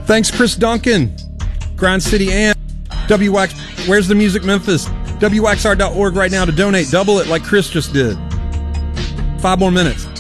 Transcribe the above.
Thanks, Chris Duncan. Grind City and WWAX. Where's the music, Memphis? WWAXR.org right now to donate. Double it like Chris just did. 5 more minutes.